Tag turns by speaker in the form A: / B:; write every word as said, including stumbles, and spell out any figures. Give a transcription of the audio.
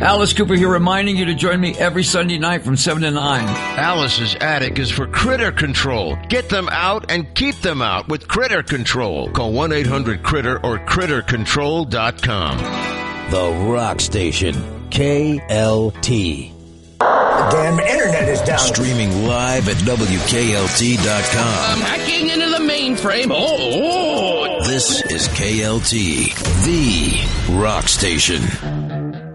A: Alice Cooper here, reminding you to join me every Sunday night from seven to nine.
B: Alice's attic is for critter control. Get them out and keep them out with Critter Control. Call one eight hundred critter or critter control dot com.
C: The Rock Station, K L T.
D: The damn internet is down.
C: Streaming live at W K L T dot com.
E: I'm hacking into the mainframe. Oh, oh.
C: This is K L T, the Rock Station.